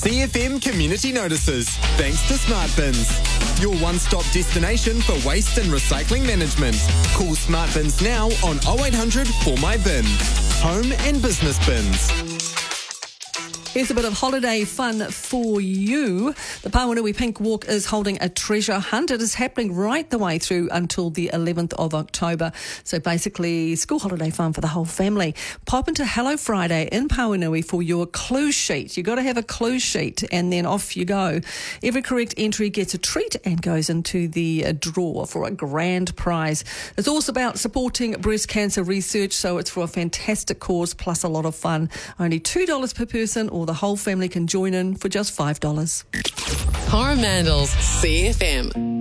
CFM Community Notices, thanks to Smart Bins. Your one-stop destination for waste and recycling management. Call Smart Bins now on 0800 For My Bin. Home and business bins. Here's a bit of holiday fun for you. The Pawanui Pink Walk is holding a treasure hunt. It is happening right the way through until the 11th of October. So basically, school holiday fun for the whole family. Pop into Hello Friday in Pawanui for your clue sheet. You've got to have a clue sheet and then off you go. Every correct entry gets a treat and goes into the draw for a grand prize. It's also about supporting breast cancer research, so it's for a fantastic cause plus a lot of fun. Only $2 per person, or the whole family can join in for just $5. Coromandels CFM.